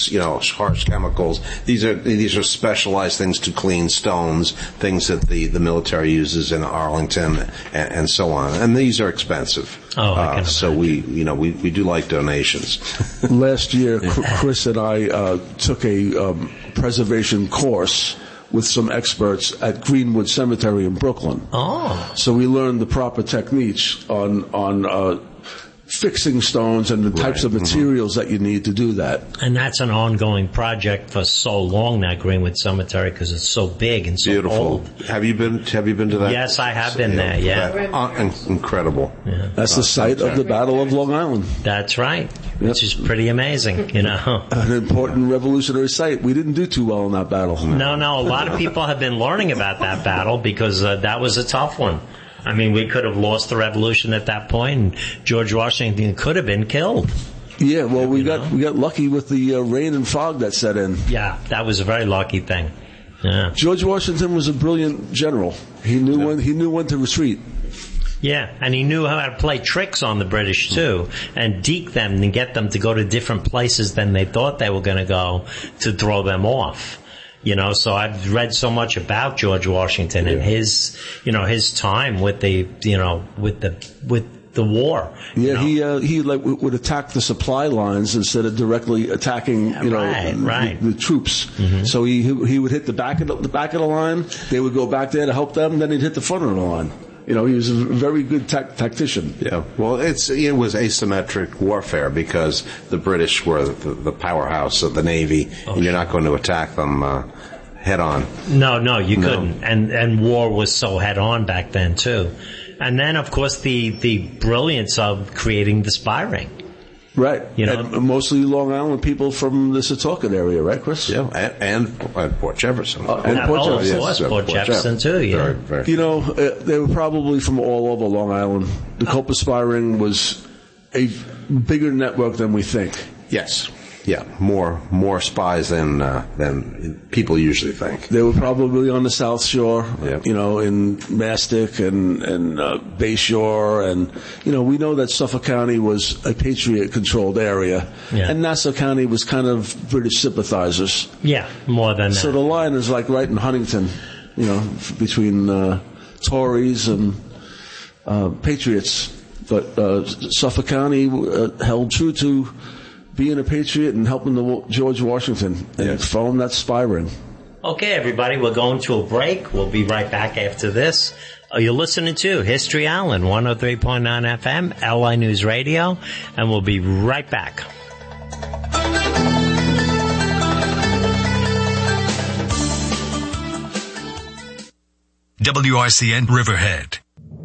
use, harsh chemicals. These are specialized things to clean stones, things that the military uses in Arlington and so on. And these are expensive. So we do like donations. Last year, Chris and I took a preservation course with some experts at Greenwood Cemetery in Brooklyn. So we learned the proper techniques on fixing stones and the types of materials that you need to do that. And that's an ongoing project for so long, that Greenwood Cemetery, because it's so big and so beautiful. Old. Have you been to that? Yes, I have been there, incredible. Yeah. That's the site of the Battle of Long Island. That's right, which is pretty amazing, An important revolutionary site. We didn't do too well in that battle. No, a lot of people have been learning about that battle because that was a tough one. I mean, we could have lost the revolution at that point, and George Washington could have been killed. Yeah, well, we got lucky with the rain and fog that set in. Yeah, that was a very lucky thing. Yeah. George Washington was a brilliant general. He knew when to retreat. Yeah, and he knew how to play tricks on the British too, and deke them and get them to go to different places than they thought they were going to go to throw them off. So I've read so much about George Washington and his time with the war. Yeah, he would attack the supply lines instead of directly attacking, the troops. Mm-hmm. So he would hit the back of the line. They would go back there to help them. Then he'd hit the front of the line. He was a very good tactician. Yeah. Well, it was asymmetric warfare because the British were the powerhouse of the Navy, and you're not going to attack them head on. No, you couldn't. And war was so head on back then too. And then, of course, the brilliance of creating the spy ring. Right. And mostly Long Island people from the Setauket area, right, Chris? Yeah, and Port Jefferson. And Port Jefferson. Port Jefferson, too, yeah. Very. They were probably from all over Long Island. The Culper Spy Ring was a bigger network than we think. Yes. Yeah, more spies than people usually think. They were probably on the South Shore, yep. In Mastic and Bayshore, and we know that Suffolk County was a Patriot-controlled area, and Nassau County was kind of British sympathizers. Yeah, more than that. So the line is like right in Huntington, between Tories and Patriots, but Suffolk County held true to being a patriot and helping George Washington and form that spy ring. Okay, everybody, we're going to a break. We'll be right back after this. You're listening to History Island, 103.9 FM, LI News Radio, and we'll be right back. WRCN Riverhead.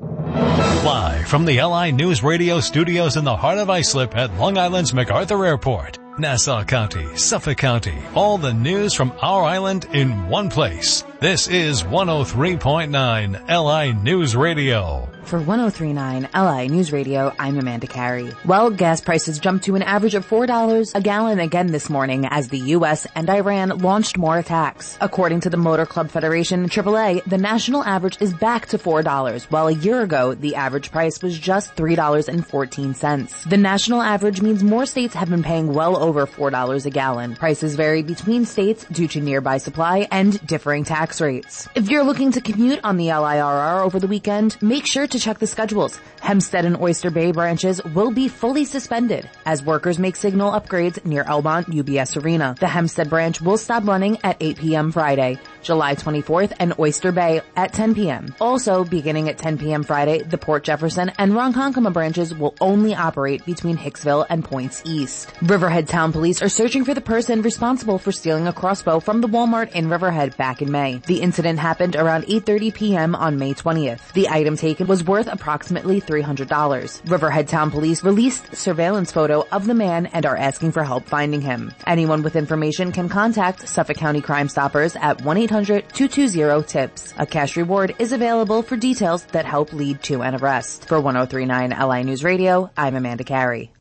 Live from the LI News Radio studios in the heart of Islip at Long Island's MacArthur Airport, Nassau County, Suffolk County, all the news from our island in one place. This is 103.9 LI News Radio. For 103.9 LI News Radio, I'm Amanda Carey. Well, gas prices jumped to an average of $4 a gallon again this morning as the U.S. and Iran launched more attacks. According to the Motor Club Federation, AAA, the national average is back to $4, while a year ago, the average price was just $3.14. The national average means more states have been paying well over $4 a gallon. Prices vary between states due to nearby supply and differing tax rates. If you're looking to commute on the LIRR over the weekend, make sure to check the schedules. Hempstead and Oyster Bay branches will be fully suspended as workers make signal upgrades near Elmont UBS Arena. The Hempstead branch will stop running at 8 p.m. Friday, July 24th, and Oyster Bay at 10 p.m. Also, beginning at 10 p.m. Friday, the Port Jefferson and Ronkonkoma branches will only operate between Hicksville and Points East. Riverhead Town Police are searching for the person responsible for stealing a crossbow from the Walmart in Riverhead back in May. The incident happened around 8:30 p.m. on May 20th. The item taken was worth approximately $300. Riverhead Town Police released surveillance photo of the man and are asking for help finding him. Anyone with information can contact Suffolk County Crime Stoppers at 1-800-220-TIPS. A cash reward is available for details that help lead to an arrest. For 103.9 LI News Radio, I'm Amanda Carey.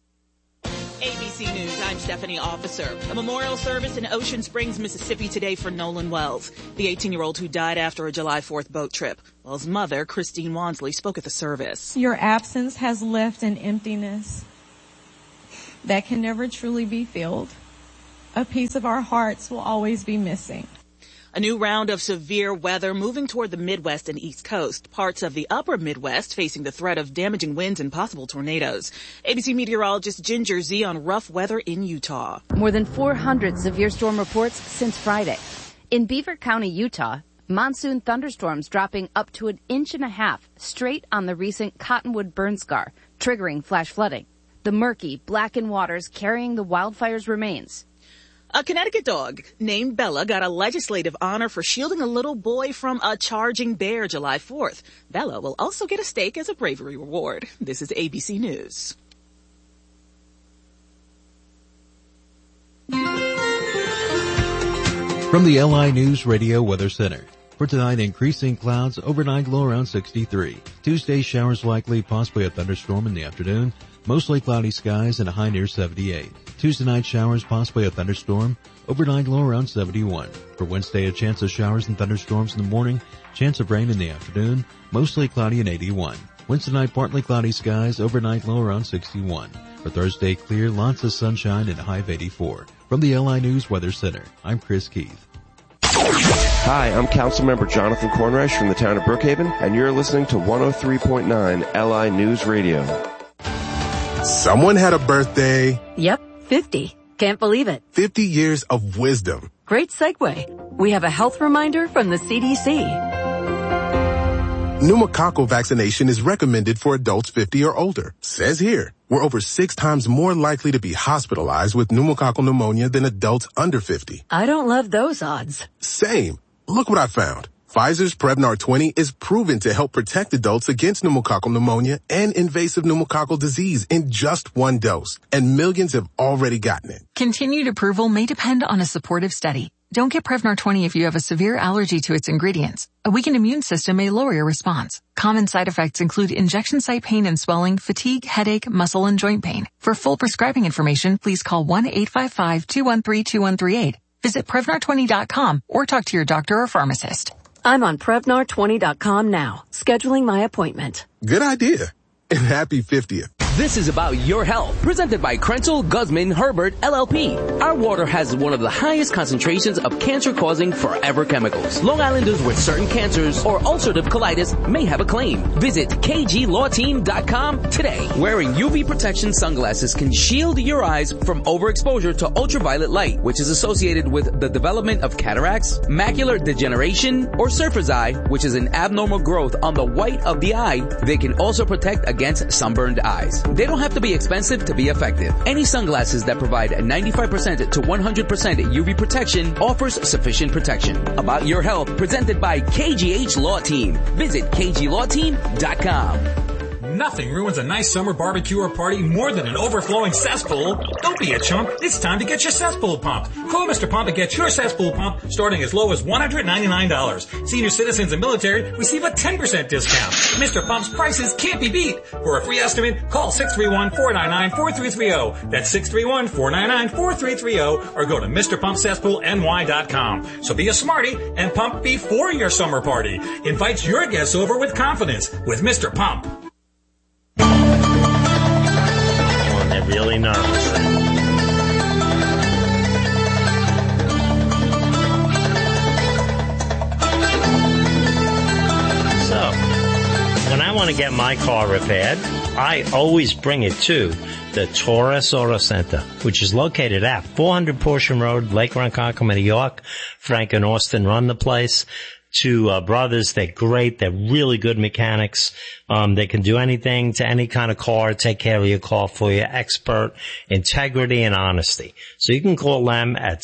ABC News, I'm Stephanie Officer. A memorial service in Ocean Springs, Mississippi today for Nolan Wells, the 18-year-old who died after a July 4th boat trip. Wells' mother, Christine Wansley, spoke at the service. Your absence has left an emptiness that can never truly be filled. a piece of our hearts will always be missing. A new round of severe weather moving toward the Midwest and East Coast. Parts of the upper Midwest facing the threat of damaging winds and possible tornadoes. ABC meteorologist Ginger Z on rough weather in Utah. More than 400 severe storm reports since Friday. In Beaver County, Utah, monsoon thunderstorms dropping up to 1.5 inches straight on the recent Cottonwood burn scar, triggering flash flooding. The murky, blackened waters carrying the wildfire's remains. A Connecticut dog named Bella got a legislative honor for shielding a little boy from a charging bear July 4th. Bella will also get a steak as a bravery reward. This is ABC News. From the LI News Radio Weather Center. For tonight, increasing clouds, overnight low around 63. Tuesday, showers likely, possibly a thunderstorm in the afternoon. Mostly cloudy skies and a high near 78. Tuesday night showers, possibly a thunderstorm. Overnight low around 71. For Wednesday, a chance of showers and thunderstorms in the morning. Chance of rain in the afternoon. Mostly cloudy and 81. Wednesday night, partly cloudy skies. Overnight low around 61. For Thursday, clear, lots of sunshine and a high of 84. From the LI News Weather Center, I'm Chris Keith. Hi, I'm Councilmember Jonathan Cornreich from the town of Brookhaven, and you're listening to 103.9 LI News Radio. Someone had a birthday. Yep, 50. Can't believe it. 50 years of wisdom. Great segue. We have a health reminder from the CDC. Pneumococcal vaccination is recommended for adults 50 or older. Says here, we're over 6 times more likely to be hospitalized with pneumococcal pneumonia than adults under 50. I don't love those odds. Same. Look what I found. Pfizer's Prevnar 20 is proven to help protect adults against pneumococcal pneumonia and invasive pneumococcal disease in just 1 dose. And millions have already gotten it. Continued approval may depend on a supportive study. Don't get Prevnar 20 if you have a severe allergy to its ingredients. A weakened immune system may lower your response. Common side effects include injection site pain and swelling, fatigue, headache, muscle, and joint pain. For full prescribing information, please call 1-855-213-2138. Visit Prevnar20.com or talk to your doctor or pharmacist. I'm on Prevnar20.com now, scheduling my appointment. Good idea. And happy 50th. This is about your health, presented by Krenzel, Guzman, Herbert, LLP. Our water has one of the highest concentrations of cancer-causing forever chemicals. Long Islanders with certain cancers or ulcerative colitis may have a claim. Visit KGLawTeam.com today. Wearing UV protection sunglasses can shield your eyes from overexposure to ultraviolet light, which is associated with the development of cataracts, macular degeneration, or surface eye, which is an abnormal growth on the white of the eye. They can also protect against sunburned eyes. They don't have to be expensive to be effective. Any sunglasses that provide 95% to 100% UV protection offers sufficient protection. About your health, presented by KGH Law Team. Visit KGLawTeam.com. Nothing ruins a nice summer barbecue or party more than an overflowing cesspool. Don't be a chump. It's time to get your cesspool pumped. Call Mr. Pump and get your cesspool pump starting as low as $199. Senior citizens and military receive a 10% discount. Mr. Pump's prices can't be beat. For a free estimate, call 631-499-4330. That's 631-499-4330 or go to MrPumpCesspoolNY.com. So be a smarty and pump before your summer party. Invite your guests over with confidence with Mr. Pump. They're really nervous. So, when I want to get my car repaired, I always bring it to the Taurus Auto Center, which is located at 400 Portion Road, Lake Ronkonkoma, New York. Frank and Austin run the place. Two brothers. They're great. They're really good mechanics. They can do anything to any kind of car, take care of your car for you. Expert, integrity, and honesty. So you can call them at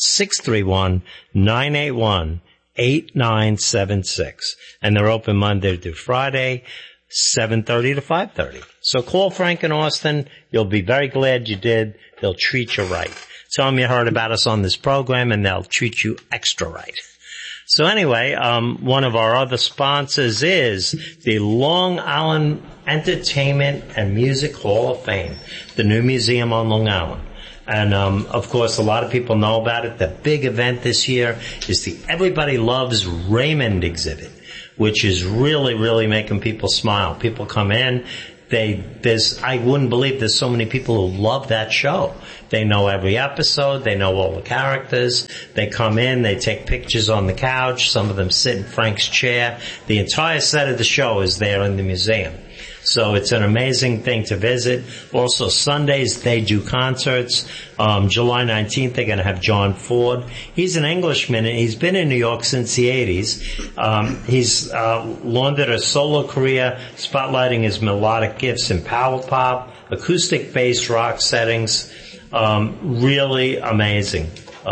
631-981-8976. And they're open Monday through Friday, 7:30 to 5:30. So call Frank and Austin. You'll be very glad you did. They'll treat you right. Tell them you heard about us on this program, and they'll treat you extra right. So anyway, one of our other sponsors is the Long Island Entertainment and Music Hall of Fame, the new museum on Long Island. And, of course, a lot of people know about it. The big event this year is the Everybody Loves Raymond exhibit, which is really, really making people smile. People come in, I wouldn't believe there's so many people who love that show. They know every episode. They know all the characters. They come in. They take pictures on the couch. Some of them sit in Frank's chair. The entire set of the show is there in the museum. So it's an amazing thing to visit. Also, Sundays, they do concerts. July 19th, they're going to have John Ford. He's an Englishman, and he's been in New York since the 80s. He's laundered a solo career, spotlighting his melodic gifts in power pop, acoustic bass rock settings. Really amazing.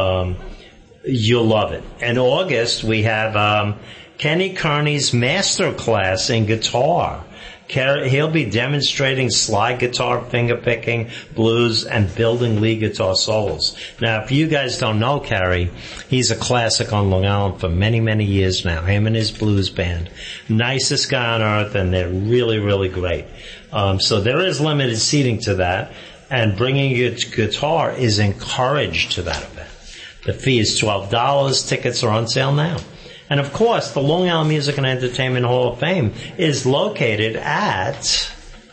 You'll love it. In August, we have Kenny Kearney's master class in guitar. He'll be demonstrating slide guitar, fingerpicking, blues, and building lead guitar solos. Now, if you guys don't know Carrie, he's a classic on Long Island for many, many years now. Him and his blues band. Nicest guy on earth, and they're really, really great. So there is limited seating to that, and bringing your guitar is encouraged to that event. The fee is $12. Tickets are on sale now. And of course, the Long Island Music and Entertainment Hall of Fame is located at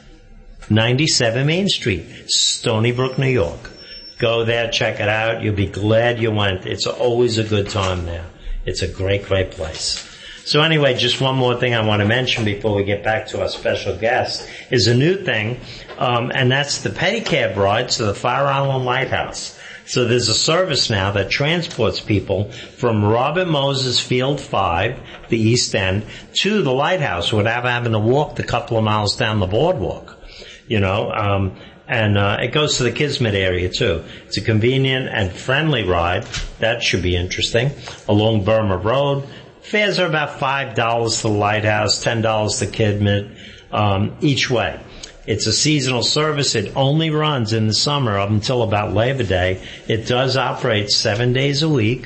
97 Main Street, Stony Brook, New York. Go there, check it out. You'll be glad you went. It's always a good time there. It's a great, great place. So anyway, just one more thing I want to mention before we get back to our special guest is a new thing, and that's the pedicab ride to the Fire Island Lighthouse. So there's a service now that transports people from Robert Moses Field 5, the East End, to the lighthouse without having to walk the couple of miles down the boardwalk. And it goes to the Kismet area too. It's a convenient and friendly ride. That should be interesting. Along Burma Road. Fares are about $5 to the lighthouse, $10 to Kismet, each way. It's a seasonal service. It only runs in the summer up until about Labor Day. It does operate 7 days a week.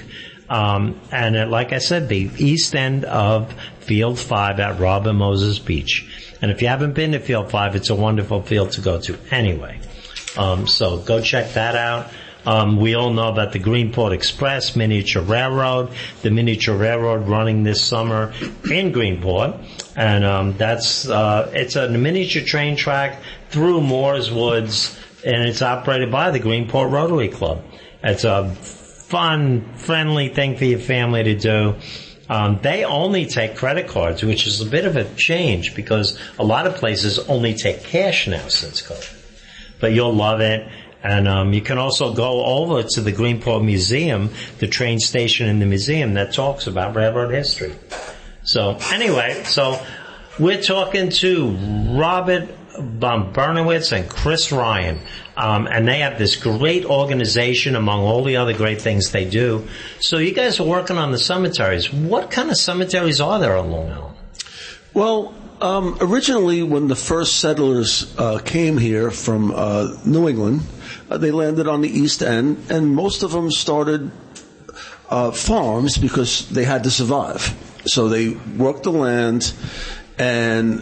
Like I said, the east end of Field 5 at Robert Moses Beach. And if you haven't been to Field 5, it's a wonderful field to go to anyway. So go check that out. We all know about the Greenport Express Miniature Railroad, the Miniature Railroad running this summer in Greenport. And it's a miniature train track through Moores Woods, and it's operated by the Greenport Rotary Club. It's a fun, friendly thing for your family to do. They only take credit cards, which is a bit of a change because a lot of places only take cash now since COVID. But you'll love it. And you can also go over to the Greenport Museum, the train station in the museum that talks about railroad history. So anyway, we're talking to Robert Bernowitz and Chris Ryan, and they have this great organization among all the other great things they do. So you guys are working on the cemeteries. What kind of cemeteries are there on Long Island? Well, originally when the first settlers came here from New England, they landed on the East End, and most of them started farms because they had to survive. So they worked the land, and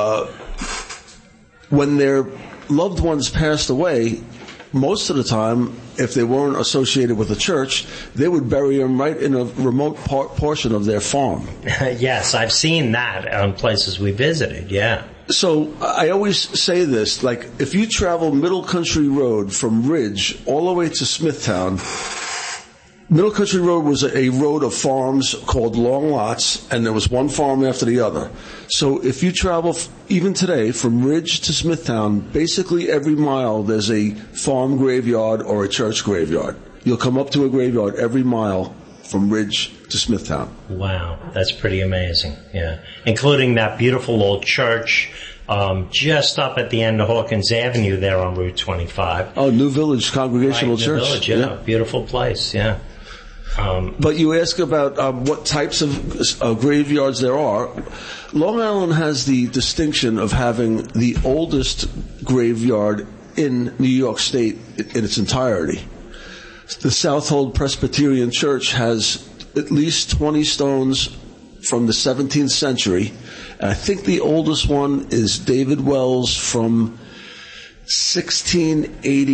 when their loved ones passed away, most of the time, if they weren't associated with a church, they would bury them right in a remote portion of their farm. Yes, I've seen that on places we visited, yeah. So I always say this, like if you travel Middle Country Road from Ridge all the way to Smithtown, Middle Country Road was a road of farms called long lots, and there was one farm after the other. So if you travel even today from Ridge to Smithtown, basically every mile there's a farm graveyard or a church graveyard. You'll come up to a graveyard every mile from Ridge to Smithtown. Wow, that's pretty amazing, yeah. Including that beautiful old church just up at the end of Hawkins Avenue there on Route 25. Oh, New Village Congregational Church. New Village, yeah. Beautiful place, yeah. But you ask about what types of graveyards there are. Long Island has the distinction of having the oldest graveyard in New York State in its entirety. The Southold Presbyterian Church has at least 20 stones from the 17th century. And I think the oldest one is David Wells from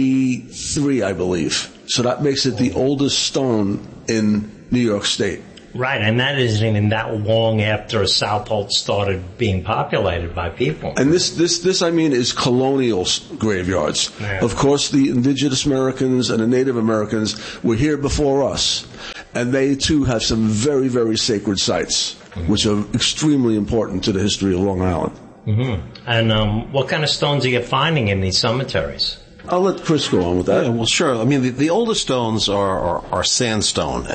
1683, I believe. So that makes it the oldest stone in New York State. Right, and that isn't even that long after Southold started being populated by people. And this I mean, is colonial graveyards. Yeah. Of course, the indigenous Americans and the Native Americans were here before us, and they too have some very, very sacred sites, which are extremely important to the history of Long Island. Mm-hmm. And what kind of stones are you finding in these cemeteries? I'll let Chris go on with that. Yeah, well, sure. I mean, the oldest stones are sandstone.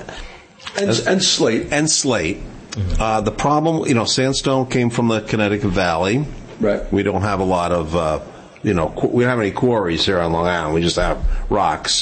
And slate. And slate. Mm-hmm. The problem, sandstone came from the Connecticut Valley. Right. We don't have a lot of, we don't have any quarries here on Long Island. We just have rocks,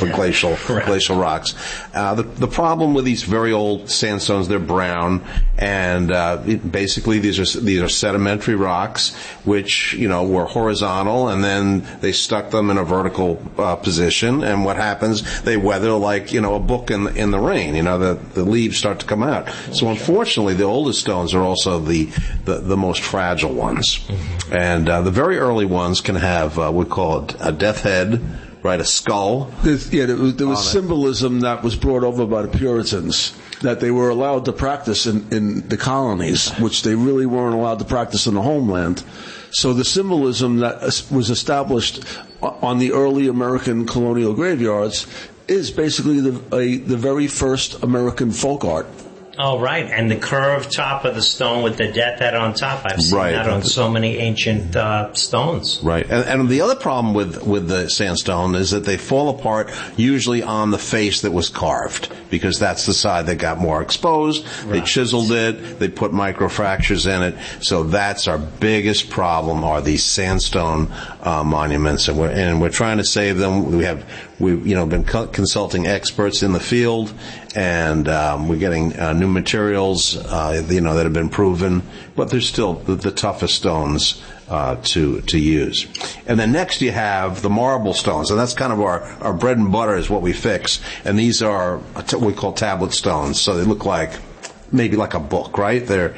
glacial rocks. The problem with these very old sandstones, they're brown, and basically these are sedimentary rocks, which were horizontal, and then they stuck them in a vertical position. And what happens? They weather like a book in the rain. The leaves start to come out. So unfortunately, the oldest stones are also the most fragile ones, and the very early ones can have we call it a death head, right? A skull. There was symbolism that was brought over by the Puritans that they were allowed to practice in the colonies, which they really weren't allowed to practice in the homeland. So the symbolism that was established on the early American colonial graveyards is basically the very first American folk art. Oh, right. And the curved top of the stone with the death head on top. I've seen that on so many ancient stones. Right. And the other problem with the sandstone is that they fall apart usually on the face that was carved, because that's the side that got more exposed. Right. They chiseled it. They put microfractures in it. So that's our biggest problem, are these sandstone monuments. And we're trying to save them. We've been consulting experts in the field, and we're getting new materials, that have been proven, but they're still the toughest stones to use. And then next you have the marble stones, and that's kind of our bread and butter is what we fix. And these are what we call tablet stones, so they look maybe like a book, right? They're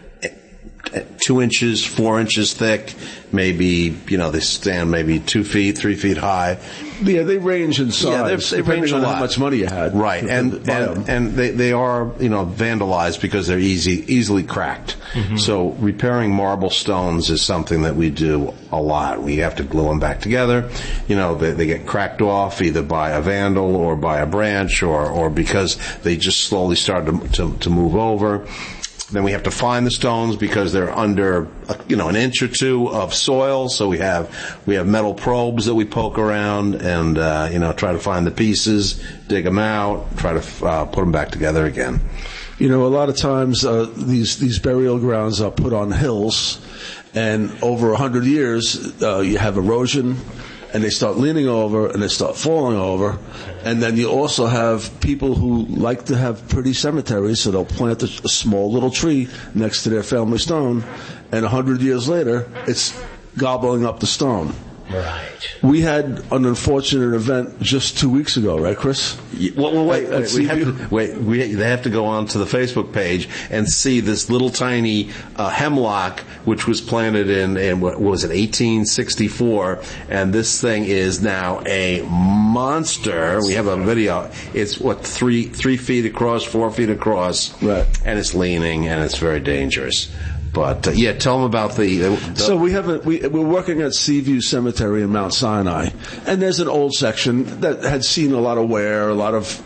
2 inches, 4 inches thick, maybe, they stand maybe 2 feet, 3 feet high. Yeah, they range in size. They range a lot. How much money you had. Right. And they are, vandalized because they're easily cracked. Mm-hmm. So repairing marble stones is something that we do a lot. We have to glue them back together. They get cracked off either by a vandal or by a branch or because they just slowly start to move over. Then we have to find the stones because they're under, an inch or two of soil. So we have metal probes that we poke around and, try to find the pieces, dig them out, try to put them back together again. A lot of times these burial grounds are put on hills, and over 100 years you have erosion, and they start leaning over and they start falling over. And then you also have people who like to have pretty cemeteries, so they'll plant a small little tree next to their family stone, and 100 years later, it's gobbling up the stone. Right. We had an unfortunate event just 2 weeks ago, right, Chris? Well, wait. They have to go on to the Facebook page and see this little tiny hemlock, which was planted in what was it, 1864, and this thing is now a monster. We have a video. It's 3 feet across, 4 feet across, right? And it's leaning, and it's very dangerous. But tell them about the. So we're working at Seaview Cemetery in Mount Sinai, and there's an old section that had seen a lot of wear, a lot of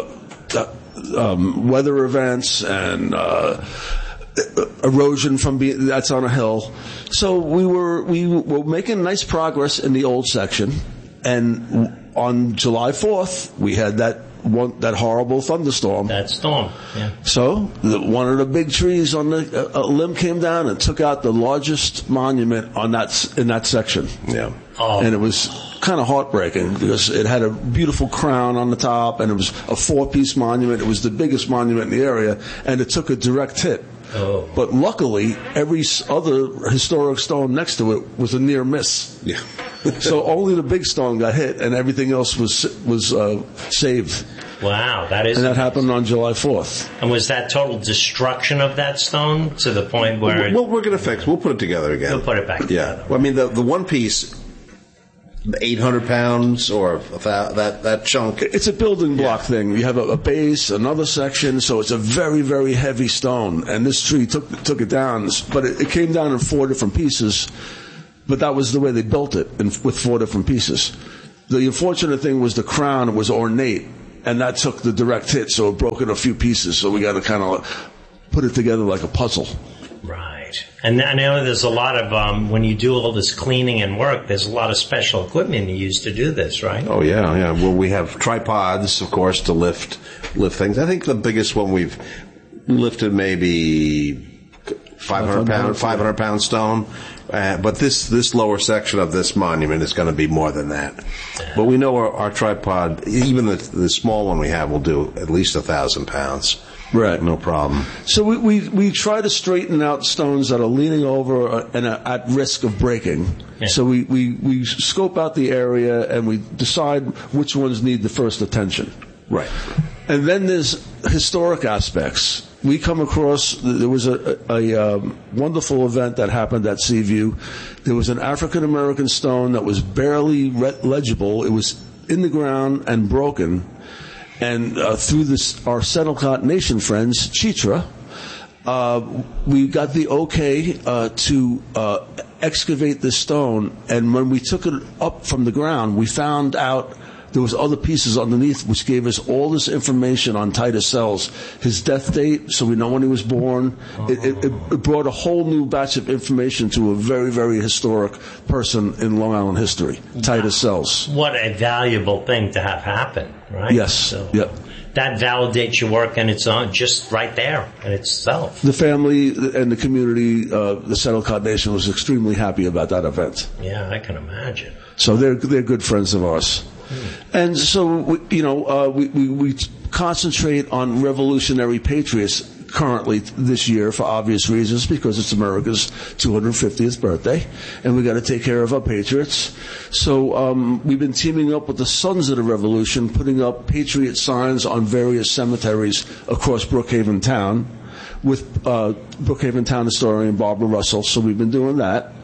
weather events, and erosion that's on a hill. So we were making nice progress in the old section, and on July 4th we had that horrible thunderstorm. That storm, yeah. So one of the big trees on a limb came down and took out the largest monument in that section. Yeah. Oh. And it was kind of heartbreaking because it had a beautiful crown on the top, and it was a 4-piece monument. It was the biggest monument in the area, and it took a direct hit. Oh. But luckily, every other historic stone next to it was a near miss. Yeah. So only the big stone got hit, and everything else was saved. Wow, that is. And that happened on July 4th. And was that total destruction of that stone to the point where? Well, we're going to fix. We'll put it together again. We'll put it back together. Yeah. Well, I mean, the one piece 800 pounds or that chunk. It's a building block thing. You have a base, another section, so it's a very, very heavy stone. And this tree took it down, but it came down in 4 different pieces. But that was the way they built it, with 4 different pieces. The unfortunate thing was the crown was ornate, and that took the direct hit, so it broke in a few pieces. So we got to kind of put it together like a puzzle. Right. And I know there's a lot of, when you do all this cleaning and work, there's a lot of special equipment you use to do this, right? Oh, yeah. Well, we have tripods, of course, to lift things. I think the biggest one we've lifted maybe 500 pound stone. But this lower section of this monument is going to be more than that. Yeah. But we know our tripod, even the small one we have, will do at least 1,000 pounds. Right. No problem. So we try to straighten out stones that are leaning over and are at risk of breaking. Yeah. So we scope out the area and we decide which ones need the first attention. Right. And then there's historic aspects. We come across, there was a wonderful event that happened at Seaview. There was an African American stone that was barely legible. It was in the ground and broken. And through our Settlecott Nation friends, Chitra, we got the okay to excavate the stone. And when we took it up from the ground, we found out there was other pieces underneath which gave us all this information on Titus Sells, his death date, so we know when he was born. It brought a whole new batch of information to a very, very historic person in Long Island history, Titus Sells. What a valuable thing to have happen, right? Yes. So yep. That validates your work and it's on just right there in itself. The family and the community, the Settlecott Nation, was extremely happy about that event. Yeah, I can imagine. So they're good friends of ours. And so, we concentrate on revolutionary patriots currently this year for obvious reasons, because it's America's 250th birthday, and we got to take care of our patriots. So we've been teaming up with the Sons of the Revolution, putting up patriot signs on various cemeteries across Brookhaven Town with Brookhaven Town historian Barbara Russell. So we've been doing that.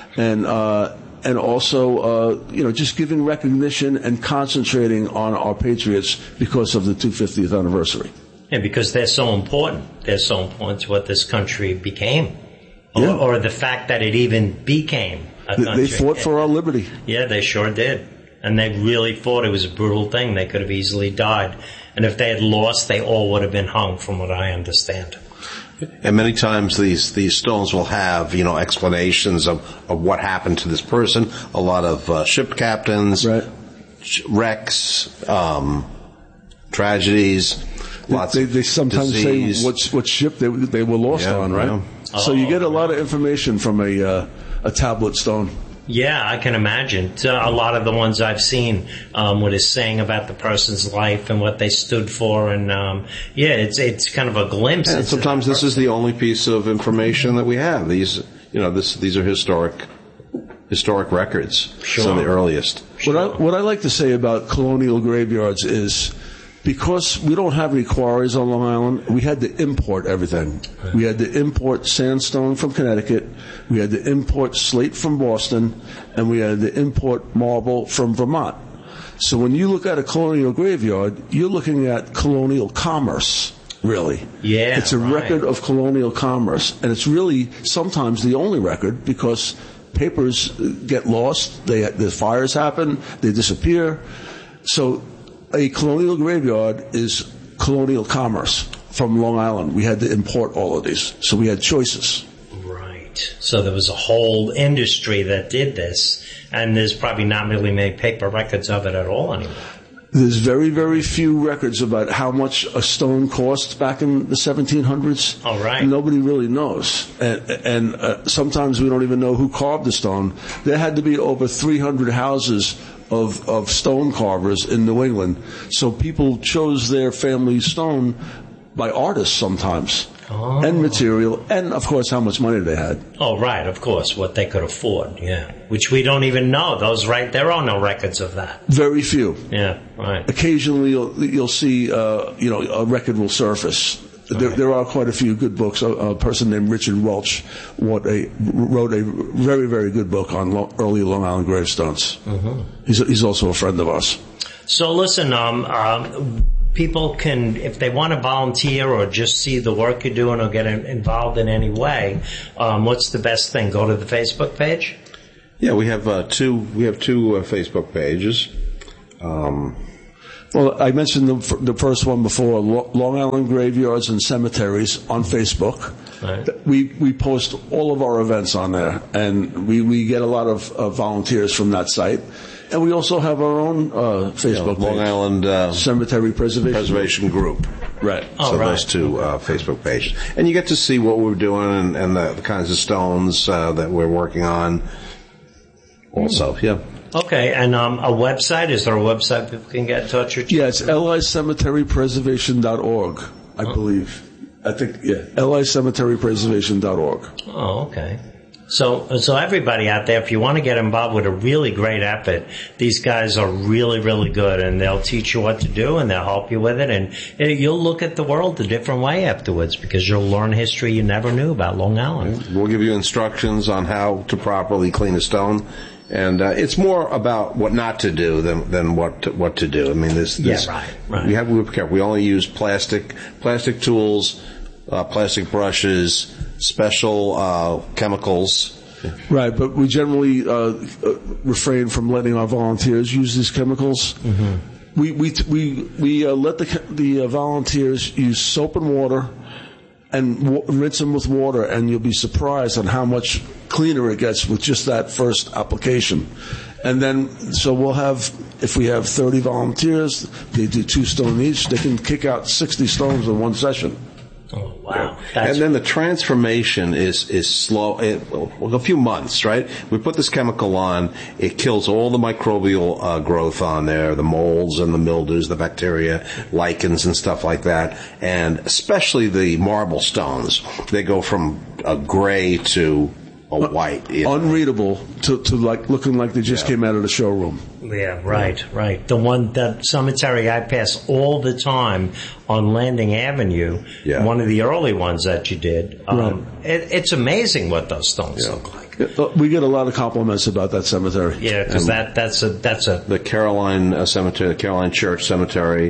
And also, just giving recognition and concentrating on our patriots because of the 250th anniversary. Yeah, because they're so important. They're so important to what this country became. Or the fact that it even became a country. They fought for our liberty. Yeah, they sure did. And they really fought. It was a brutal thing. They could have easily died. And if they had lost, they all would have been hung, from what I understand. And many times these stones will have, explanations of what happened to this person. A lot of ship captains, right. Wrecks, tragedies. They sometimes disease. say what ship they were lost on, right? Yeah. So you get a lot of information from a tablet stone. Yeah, I can imagine. A lot of the ones I've seen, what it's saying about the person's life and what they stood for, and it's kind of a glimpse. And sometimes this is the only piece of information that we have. These are historic records. Sure. Some of the earliest. Sure. What I like to say about colonial graveyards is, because we don't have any quarries on Long Island, we had to import everything. Right. We had to import sandstone from Connecticut, we had to import slate from Boston, and we had to import marble from Vermont. So when you look at a colonial graveyard, you're looking at colonial commerce, really. Yeah, it's a record of colonial commerce, and it's really sometimes the only record, because papers get lost, the fires happen, they disappear. So a colonial graveyard is colonial commerce from Long Island. We had to import all of these, so we had choices. Right. So there was a whole industry that did this, and there's probably not really many paper records of it at all anymore. There's very, very few records about how much a stone cost back in the 1700s. All right. Nobody really knows. And sometimes we don't even know who carved the stone. There had to be over 300 houses of stone carvers in New England. So people chose their family stone by artists sometimes. Oh. And material, and of course how much money they had. Oh, right, of course, what they could afford, yeah. Which we don't even know. There are no records of that. Very few. Yeah, right. Occasionally you'll see, a record will surface. There are quite a few good books. A person named Richard Welch wrote a very, very good book on early Long Island gravestones. Mm-hmm. He's also a friend of ours. So listen, people can, if they want to volunteer or just see the work you're doing or get involved in any way, what's the best thing? Go to the Facebook page? Yeah, we have two Facebook pages. Well, I mentioned the first one before, Long Island Graveyards and Cemeteries on Facebook. Right. We post all of our events on there, and we get a lot of volunteers from that site. And we also have our own Facebook page. Long Island Cemetery Preservation Group. Right. So those two Facebook pages. And you get to see what we're doing and the kinds of stones that we're working on also. Yeah. Okay, and a website? Is there a website people can get in touch with you? Yeah, it's licemeterypreservation.org, I believe. I think, yeah, licemeterypreservation.org. Oh, okay. So everybody out there, if you want to get involved with a really great effort, these guys are really, really good, and they'll teach you what to do, and they'll help you with it, and you'll look at the world a different way afterwards, because you'll learn history you never knew about Long Island. We'll give you instructions on how to properly clean a stone. And it's more about what not to do than what to do. I mean, this right. We only use plastic tools, plastic brushes, special chemicals. Right, but we generally refrain from letting our volunteers use these chemicals. Mm-hmm. We let the volunteers use soap and water and rinse them with water, and you'll be surprised on how much cleaner it gets with just that first application. And then, so we'll have, if we have 30 volunteers, they do 2 stone each, they can kick out 60 stones in one session. Oh, wow. And then the transformation is slow. A few months, right? We put this chemical on. It kills all the microbial growth on there, the molds and the mildews, the bacteria, lichens and stuff like that. And especially the marble stones. They go from a gray to a white. Unreadable to like looking like they just came out of the showroom. Yeah, right. The cemetery I pass all the time on Landing Avenue, one of the early ones that you did. It's amazing what those stones look like. We get a lot of compliments about that cemetery. Yeah, because that's the Caroline Cemetery, the Caroline Church Cemetery,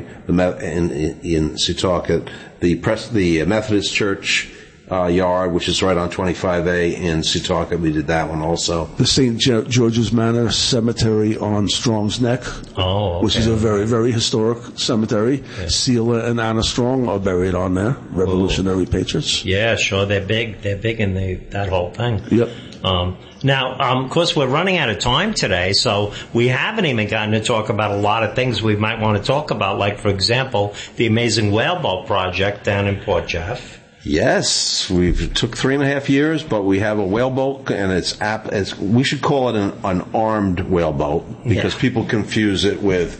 in Setauket, the Methodist Church yard, which is right on 25A in Setauket. We did that one also. The St. George's Manor Cemetery on Strong's Neck, which is a very, very historic cemetery. Yeah. Celia and Anna Strong are buried on there, Revolutionary patriots. Yeah, sure. They're big. They're big in that whole thing. Yep. Now, of course, we're running out of time today, so we haven't even gotten to talk about a lot of things we might want to talk about, like, for example, the amazing whaleboat project down in Port Jeff. Yes, it took 3.5 years, but we have a whaleboat, and we should call it an armed whaleboat, because people confuse it with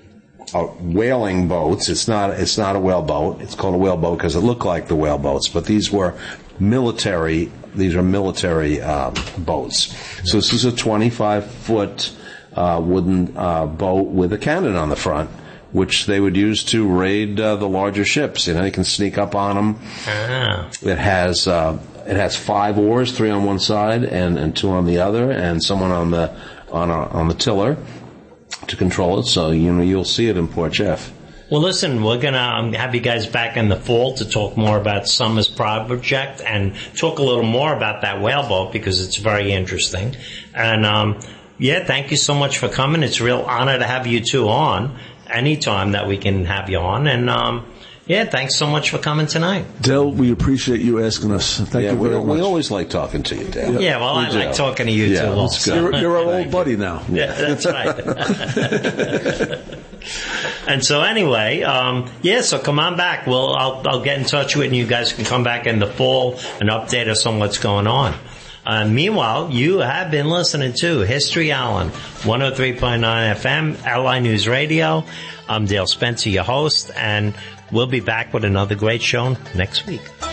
whaling boats. It's not a whaleboat. It's called a whaleboat because it looked like the whaleboats, but these are military boats. So this is a 25-foot wooden boat with a cannon on the front, which they would use to raid the larger ships. They can sneak up on them. It has 5 oars, 3 on one side and 2 on the other, and someone on the tiller to control it. So you'll see it in Port Jeff. Well, listen, we're gonna have you guys back in the fall to talk more about Summer's project and talk a little more about that whaleboat, because it's very interesting. And thank you so much for coming. It's a real honor to have you two on. Anytime that we can have you on. And, thanks so much for coming tonight. Dale, we appreciate you asking us. Thank you very much. We always like talking to you, Dale. Yeah, well, I like talking to you too also. You're our old buddy now. Yeah, that's right. And so anyway, so come on back. I'll get in touch with you. You guys can come back in the fall and update us on what's going on. Meanwhile, you have been listening to History Island, 103.9 FM, LI News Radio. I'm Dale Spencer, your host, and we'll be back with another great show next week.